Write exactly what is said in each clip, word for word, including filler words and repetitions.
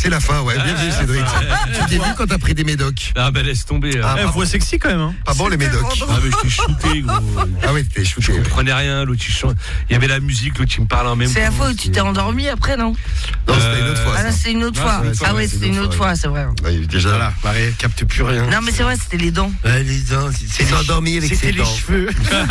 c'est la fin, ouais. Bien vu, Cédric. Tu t'es vu quand t'as pris des médocs? Ah bah laisse tomber. Ah, Eh, voix sexy quand même. Hein. Pas bon les médocs. Ah mais je t'ai shooté gros. Ah oui, t'es shooté. Je comprenais rien, l'autre il chante. Il y avait la musique, l'autre il me parlait en même temps. C'est la fois où tu t'es endormi après, non? Non, c'était une autre fois. Ah là, c'est une autre fois. Ah ouais, c'était une autre fois, c'est vrai. Oui, déjà. Voilà, Marie, elle capte plus rien. Non, mais c'est vrai, c'était les dents. Ouais, les dents, c'est endormi avec ses dents. Cheveux.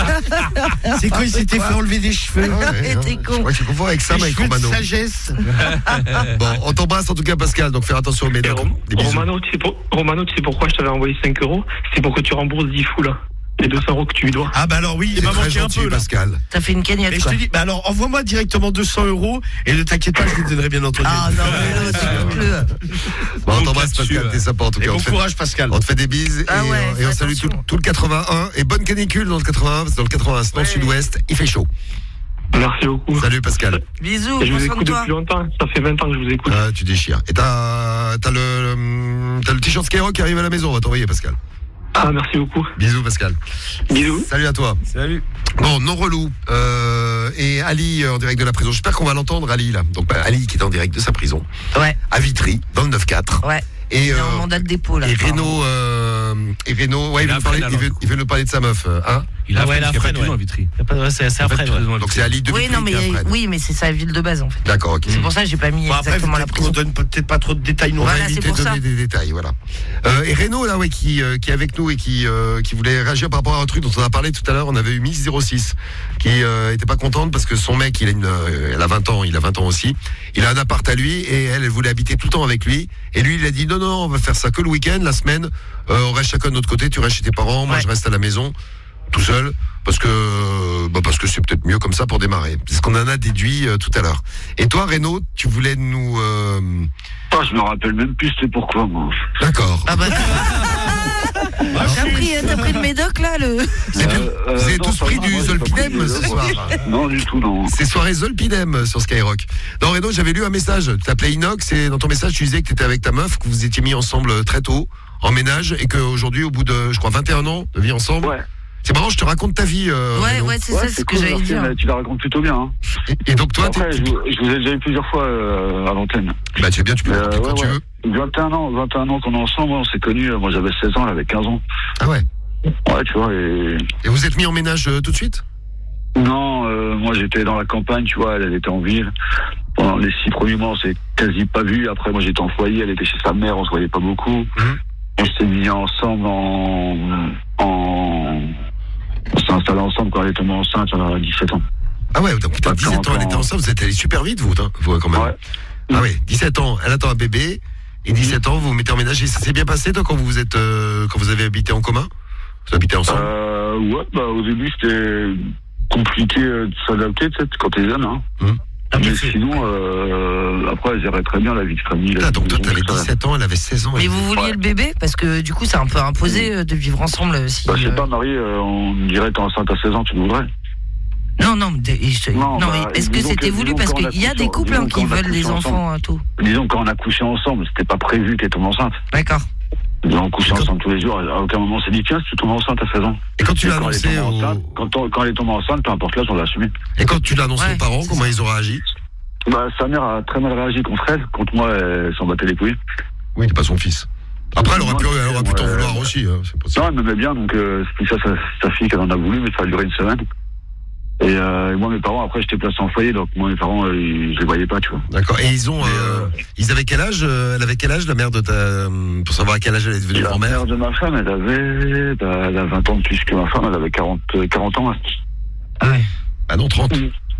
C'est quand il s'était fait enlever des cheveux. Ouais, t'es con. Je crois que tu confonds avec ça, Les avec cheveux de Romano. sagesse. Bon, on t'embrasse en tout cas, Pascal. Donc faire attention aux Et médocs. Rom- Des bisous. Romano, tu sais, pour- Romano, tu sais pourquoi je t'avais envoyé cinq euros? C'est pour que tu rembourses dix fous là. Les deux cents euros que tu lui dois. Ah bah alors oui, il C'est m'a très manqué un gentil, peu là. Pascal. T'as fait une Et cagnotte, je quoi. te dis, bah alors envoie-moi directement deux cents euros et ne t'inquiète pas, je te donnerai bien entendu. Ah non, mais l'autre, écoute-le. Bon, on Donc, t'embrasse, là-dessus, Pascal. euh, T'es sympa en tout Et cas. On bon te fait- courage Pascal. On te fait des bises Ah et, ouais, euh, et on fais salue tout, attention. tout le quatre-vingt-un. Et bonne canicule dans le quatre-vingts, parce que dans le quatre-vingts, dans le Ouais. sud-ouest, il fait chaud. Merci beaucoup. Salut Pascal. Bisous, Et je prends vous soin de écoute toi. depuis longtemps. Ça fait vingt ans que je vous écoute. Ah, tu déchires. Et t'as, t'as le, t'as le t-shirt Skyrock qui arrive à la maison. On va t'envoyer, Pascal. Ah, merci beaucoup. Bisous, Pascal. Bisous. Salut à toi. Salut. Bon, non relou. Euh, et Ali euh, en direct de la prison. J'espère qu'on va l'entendre, Ali là. Donc bah, Ali qui est en direct de sa prison Ouais, à Vitry, dans le neuf quatre. ouais. Et Il est en euh, mandat de dépôt, là. et Renaud, euh, et Renaud, ouais, il, Il veut a nous parler, Fred, il, veut, alors. il veut nous parler de sa meuf, euh, hein. Il a Ah ouais, fait la il y a pas Fred, de prison ouais. à Vitry. C'est c'est Il y a pas après. de prison à Donc Vitry. c'est Ali de Oui, Vitry non, mais, qui a Fred. oui, mais c'est sa ville de base, en fait. D'accord, ok. C'est pour ça que j'ai pas mis Bon après, exactement la peut-être prison. qu'on donne peut-être pas trop de détails non On va Voilà, c'est éviter de pour donner ça. des détails, voilà. Euh, et Renaud, là, ouais, qui, euh, qui est avec nous et qui, euh, qui voulait réagir par rapport à un truc dont on a parlé tout à l'heure. On avait eu Miss zéro six qui euh, était pas contente parce que son mec, il a une, euh, elle a vingt ans, il a vingt ans aussi. Il a un appart à lui et elle, elle voulait habiter tout le temps avec lui. Et lui, il a dit non, non, on va faire ça que le week-end, la semaine. Euh, on reste chacun de notre côté. Tu restes chez tes parents, moi Ouais. je reste à la maison, tout seul. Parce que, bah parce que c'est peut-être mieux comme ça pour démarrer. C'est ce qu'on en a déduit euh, tout à l'heure. Et toi, Renaud, tu voulais nous. Euh... Ah, je me rappelle même plus c'est pourquoi, moi. D'accord. Ah bah, t'as pris, t'as pris le médoc, là, le... C'est du- Euh, euh, vous avez non, tous ça pris va, du moi, j'ai pas Zolpidem pris ce de- soir. Non, du tout, non. C'est soirée Zolpidem sur Skyrock. Non, Renaud, j'avais lu un message. Tu t'appelais Inox et dans ton message, tu disais que tu étais avec ta meuf, que vous étiez mis ensemble très tôt en ménage et qu'aujourd'hui, au bout de, je crois, vingt et un ans de vie ensemble. Ouais. C'est marrant, je te raconte ta vie. Euh, Ouais, Renaud. ouais, c'est Ouais, ça, c'est ce que cool, j'allais merci, dire. mais tu la racontes plutôt bien. Hein. Et, et donc, toi, Après, t'es- je, vous- je vous ai déjà eu plusieurs fois euh, à l'antenne. bah, tu es bien, tu peux Euh, raconter quand ouais, tu ouais. veux. vingt et un ans, vingt et un ans qu'on est ensemble, on s'est connus. euh, Moi, j'avais seize ans, elle avait quinze ans. Ah ouais. Ouais, tu vois, et. Et vous êtes mis en ménage euh, tout de suite? Non, euh, moi, j'étais dans la campagne, tu vois, elle, elle était en ville. Pendant les six premiers mois, on s'est quasi pas vu. Après, moi, j'étais en foyer, elle était chez sa mère, on se voyait pas beaucoup. Mhm. On s'est mis ensemble en. en... On s'est installé ensemble quand elle est tombée enceinte, elle a dix-sept ans. Ah ouais, donc t'as Pas dix-sept ans, elle était quarante ans. ensemble, vous êtes allés super vite, vous, hein, vous quand même. Ouais. Ah ouais, dix-sept ans, elle attend un bébé, et dix-sept ans, vous vous mettez en ménage, et ça s'est bien passé, toi, quand vous êtes, euh, quand vous avez habité en commun? Vous habitez ensemble? Euh, ouais, bah, au début, c'était compliqué euh, de s'adapter, tu sais, quand t'es jeune, hein. Mhm. Mais sinon, euh, après, elle gérait très bien la vie de famille. la Ah, vie donc de toi, maison, t'avais tout ça. dix-sept ans, elle avait seize ans. Mais elle- vous vouliez Ouais. le bébé? Parce que du coup, c'est un peu imposé euh, de vivre ensemble. euh, Si, Bah, je sais euh, pas, Marie, euh, on dirait t'es enceinte à seize ans, tu le voudrais. Non, non, mais, je- Non, non, bah, mais est-ce que disons c'était que- voulu? disons Parce qu'on a qu'il y a couché des en- couples disons hein, qui qu'on a veulent des couché enfants, euh, tout. Disons, quand on a couché ensemble, c'était pas prévu qu'elle tombe enceinte. D'accord. On couchait ensemble tous les jours, à aucun moment on s'est dit, tiens, si tu tombes enceinte à seize ans. Et quand tu Et l'as quand elle est annoncé, tombée au- enceinte, quand, on- quand elle est tombée enceinte, peu importe l'âge, on l'a assumé. et quand tu l'as annoncé Ouais, aux parents, c'est comment ça. ils ont réagi? Bah, sa mère a très mal réagi contre elle. Contre moi, elle s'en battait les couilles. Oui, t'es pas son fils. Après, elle aurait pu, elle aurait pu t'en Ouais. vouloir aussi, hein, c'est possible. Non, elle m'aimait bien, donc euh, c'est plus ça sa, sa fille qu'elle en a voulu, mais ça a duré une semaine. Et, euh, et moi, mes parents, après, j'étais placé en foyer, donc moi, mes parents, euh, ils- je les voyais pas, tu vois. D'accord. Et ils ont, Mais, euh, euh, ils avaient quel âge? euh, Elle avait quel âge, la mère de ta, euh, pour savoir à quel âge elle est devenue La grand-mère? mère de ma femme, elle avait, bah, elle a vingt ans de plus que ma femme, elle avait quarante, euh, quarante ans. Ah ouais. Ah non, trente.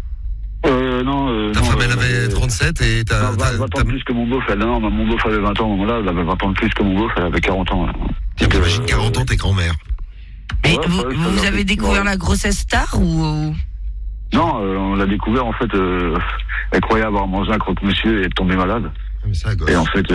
Euh, non, euh, Ta non, femme, elle euh, avait trente-sept et ta, non, ta- vingt, vingt ans ta- de plus que mon beauf, elle, non, mon beauf avait vingt ans au moment-là, elle avait vingt ans de plus que mon beauf, elle avait quarante ans. Ouais. Tiens, Donc, t'imagines euh, quarante ans, t'es grand-mère. Mais Ouais, vous, ouais, ça vous leur avez fait- découvert ouais. la grossesse tard ou... Non, euh, on l'a découvert, en fait, euh, elle croyait avoir mangé un croque-monsieur et est tombée malade. Ah, mais ça, gosse. Et en fait,